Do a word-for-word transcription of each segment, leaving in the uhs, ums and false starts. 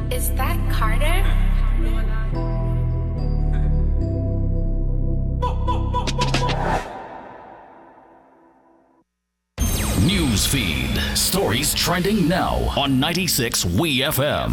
Is that Carter? Newsfeed. Stories trending now on ninety-six W E F M.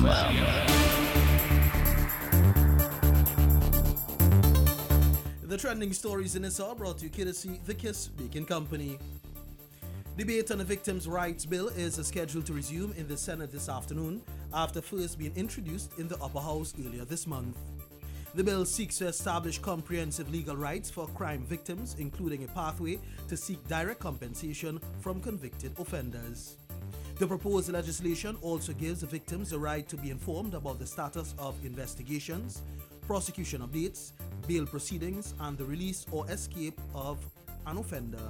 The trending stories in this hour brought to you courtesy The Kiss Baking Company. Debate on the Victims' Rights Bill is scheduled to resume in the Senate this afternoon after first being introduced in the Upper House earlier this month. The bill seeks to establish comprehensive legal rights for crime victims, including a pathway to seek direct compensation from convicted offenders. The proposed legislation also gives the victims the right to be informed about the status of investigations, prosecution updates, bail proceedings, and the release or escape of an offender.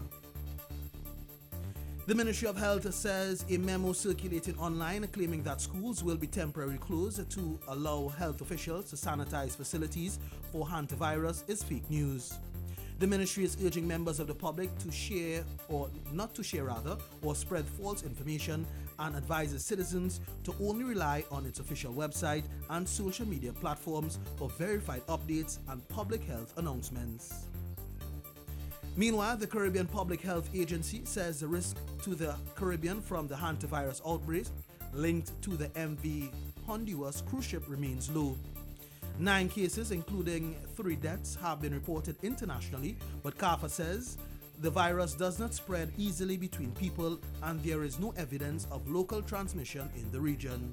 The Ministry of Health says a memo circulating online claiming that schools will be temporarily closed to allow health officials to sanitize facilities for hantavirus is fake news. The ministry is urging members of the public to share, or not to share rather, or spread false information, and advises citizens to only rely on its official website and social media platforms for verified updates and public health announcements. Meanwhile, the Caribbean Public Health Agency says the risk to the Caribbean from the hantavirus outbreak linked to the M V Honduras cruise ship remains low. Nine cases, including three deaths, have been reported internationally, but CARPHA says the virus does not spread easily between people and there is no evidence of local transmission in the region.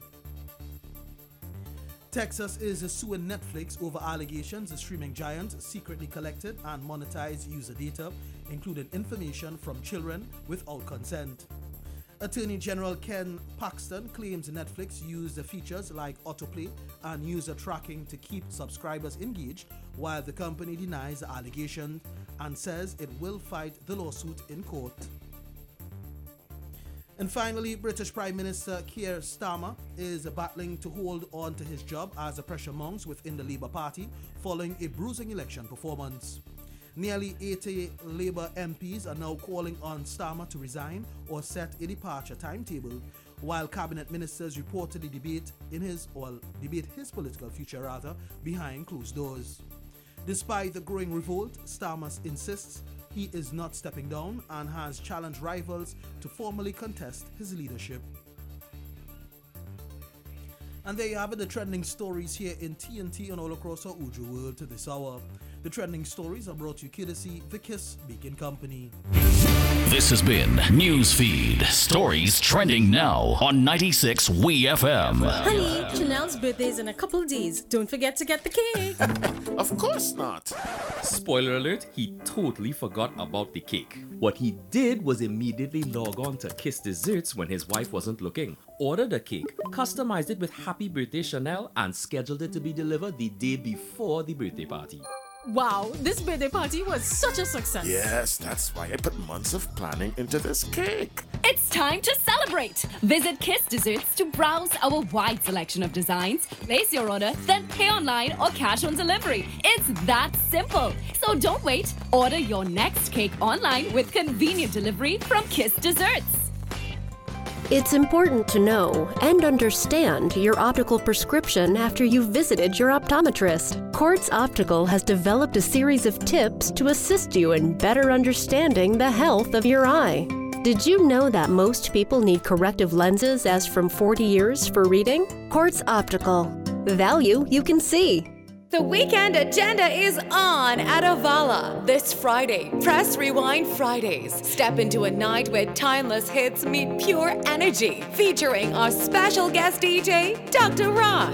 Texas is suing Netflix over allegations the streaming giant secretly collected and monetized user data, including information from children without consent. Attorney General Ken Paxton claims Netflix used the features like autoplay and user tracking to keep subscribers engaged, while the company denies the allegation and says it will fight the lawsuit in court. And finally, British Prime Minister Keir Starmer is battling to hold on to his job as the pressure mounts within the Labour Party following a bruising election performance. Nearly eighty Labour M Ps are now calling on Starmer to resign or set a departure timetable, while cabinet ministers reportedly debate in his or debate his political future rather behind closed doors. Despite the growing revolt, Starmer insists he is not stepping down and has challenged rivals to formally contest his leadership. And there you have it, the trending stories here in T N T and all across our Uju world to this hour. The trending stories are brought to you courtesy The Kiss Baking Company. This has been Newsfeed. Stories trending now on ninety-six W E F M. Honey, Chanel's birthday is in a couple days. Don't forget to get the cake. Of course not. Spoiler alert, he totally forgot about the cake. What he did was immediately log on to Kiss Desserts when his wife wasn't looking, ordered a cake, customized it with Happy Birthday Chanel, and scheduled it to be delivered the day before the birthday party. Wow, this birthday party was such a success. Yes, that's why I put months of planning into this cake. It's time to celebrate! Visit Kiss Desserts to browse our wide selection of designs, place your order, then pay online or cash on delivery. It's that simple. So don't wait. Order your next cake online with convenient delivery from Kiss Desserts. It's important to know and understand your optical prescription after you've visited your optometrist. Quartz Optical has developed a series of tips to assist you in better understanding the health of your eye. Did you know that most people need corrective lenses as from forty years for reading? Quartz Optical. Value you can see. The weekend agenda is on at Avala. This Friday, Press Rewind Fridays. Step into a night where timeless hits meet pure energy. Featuring our special guest D J, Doctor Ross.